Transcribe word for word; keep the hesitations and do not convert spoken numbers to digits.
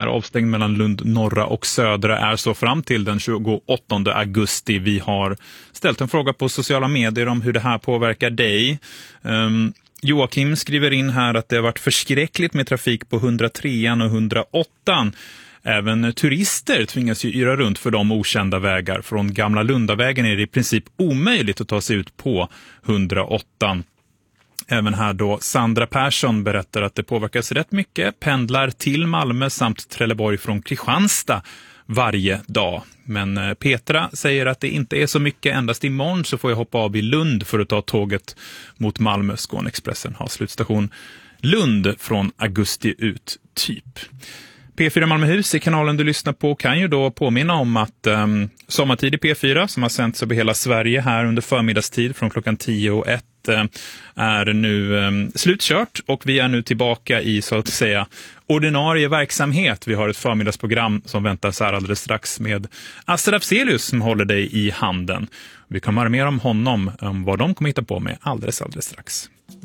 avstängd mellan Lund norra och södra är så fram till den tjugoåttonde augusti. Vi har ställt en fråga på sociala medier om hur det här påverkar dig. Um, Joakim skriver in här att det har varit förskräckligt med trafik på hundratre och hundraåtta. Även turister tvingas ju yra runt för de okända vägar. Från Gamla Lundavägen är det i princip omöjligt att ta sig ut på hundraåtta. Även här då Sandra Persson berättar att det påverkas rätt mycket. Pendlar till Malmö samt Trelleborg från Kristianstad varje dag. Men Petra säger att det inte är så mycket. Endast imorgon så får jag hoppa av i Lund för att ta tåget mot Malmö. Skåneexpressen har slutstation Lund från augusti ut typ. P fyra Malmöhus i kanalen du lyssnar på kan ju då påminna om att um, sommartid i P fyra som har sänts över hela Sverige här under förmiddagstid från klockan tio och ett uh, är nu um, slutkört och vi är nu tillbaka i så att säga ordinarie verksamhet. Vi har ett förmiddagsprogram som väntar så här alldeles strax med Assar Afzelius som håller dig i handen. Vi kommer höra mer om honom, om vad de kommer hitta på med alldeles alldeles strax.